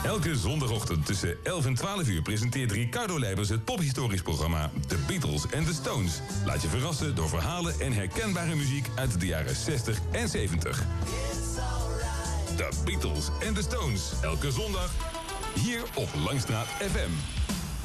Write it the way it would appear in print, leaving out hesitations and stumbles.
Elke zondagochtend tussen 11 en 12 uur presenteert Ricardo Leibers het pophistorisch programma The Beatles and the Stones. Laat je verrassen door verhalen en herkenbare muziek uit de jaren 60 en 70. The Beatles and the Stones. Elke zondag hier op Langstraat FM.